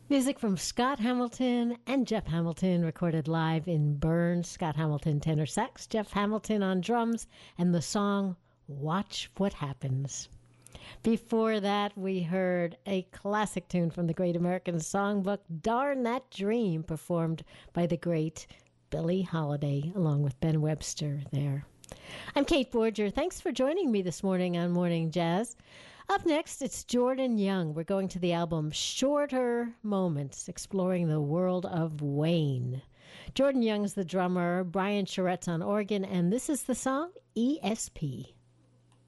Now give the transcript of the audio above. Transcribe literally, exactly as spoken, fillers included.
Music from Scott Hamilton and Jeff Hamilton, recorded live in Bern. Scott Hamilton tenor sax, Jeff Hamilton on drums, and the song Watch What Happens. Before that, we heard a classic tune from the Great American Songbook, Darn That Dream, performed by the great Billie Holiday, along with Ben Webster there. I'm Kate Borger. Thanks for joining me this morning on Morning Jazz. Up next, it's Jordan Young. We're going to the album Shorter Moments, exploring the world of Wayne. Jordan Young's the drummer, Brian Charette's on organ, and this is the song E S P.